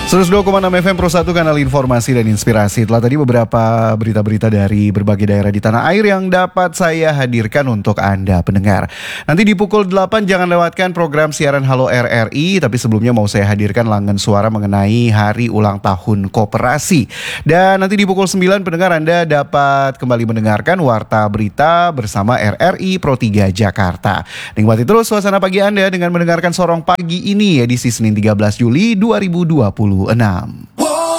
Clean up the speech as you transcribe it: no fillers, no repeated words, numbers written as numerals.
102,6 FM Pro 1 kanal informasi dan inspirasi. Telah tadi beberapa berita-berita dari berbagai daerah di tanah air yang dapat saya hadirkan untuk Anda pendengar. Nanti di pukul 8 jangan lewatkan program siaran Halo RRI. Tapi sebelumnya mau saya hadirkan langen suara mengenai hari ulang tahun koperasi. Dan nanti di pukul 9 pendengar Anda dapat kembali mendengarkan Warta Berita bersama RRI Pro 3 Jakarta. Nikmati terus suasana pagi Anda dengan mendengarkan Sorong Pagi ini edisi Senin 13 Juli 2026.